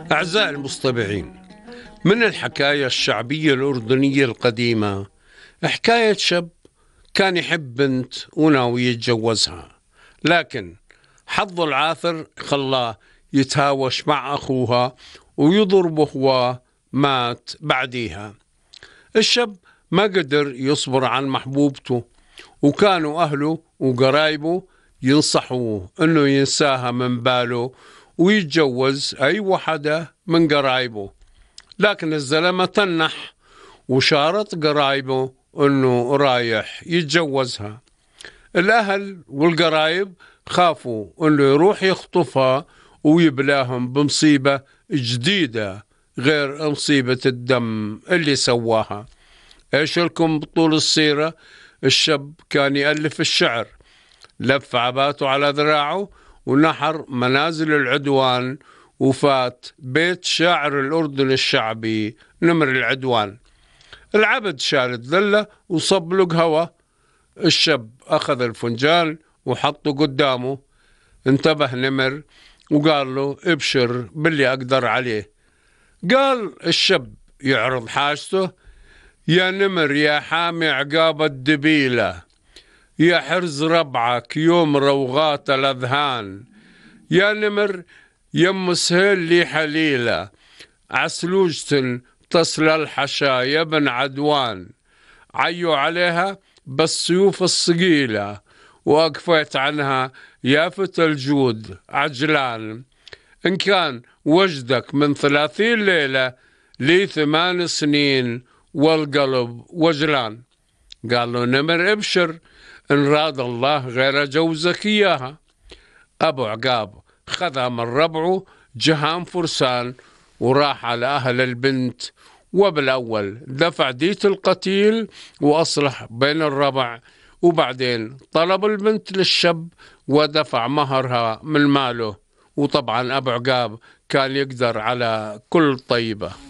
أعزائي المستمعين، من الحكاية الشعبية الأردنية القديمة حكاية شاب كان يحب بنت وناوي يتجوزها، لكن حظه العاثر خلاه يتهاوش مع أخوها ويضربه هو، مات بعديها. الشاب ما قدر يصبر عن محبوبته، وكانوا أهله وقرايبه ينصحوه إنه ينساها من باله ويتجوز أي وحدة من قرايبه، لكن الزلمة تنح وشارط قرايبه إنه رايح يتجوزها. الأهل والقرايب خافوا إنه يروح يخطفها ويبلاهم بمصيبة جديدة غير مصيبة الدم اللي سواها. ايش لكم بطول السيرة؟ الشاب كان يألف الشعر، لف عباته على ذراعه ونحر منازل العدوان، وفات بيت شاعر الأردن الشعبي نمر العدوان. العبد شال الذلة وصب له قهوة. الشاب أخذ الفنجان وحطه قدامه، انتبه نمر وقال له: ابشر باللي أقدر عليه. قال الشاب يعرض حاجته: يا نمر يا حامي عقاب الدبيلة، يا حرز ربعك يوم روغات الأذهان، يا نمر يم سهيل لي حليلة، عسلوجة تصل الحشا يا بن عدوان، عيوا عليها بالسيوف الصقيلة، وأقفيت عنها يافت الجود عجلان، إن كان وجدك من 30 ليلة لي 8 سنين والقلب وجلان. قال له نمر: ابشر إن راد الله غير جوزك إياها. أبو عقاب خذها من ربعه جهام فرسان وراح على أهل البنت، وبالأول دفع دية القتيل وأصلح بين الربع، وبعدين طلب البنت للشاب ودفع مهرها من ماله. وطبعا أبو عقاب كان يقدر على كل طيبة.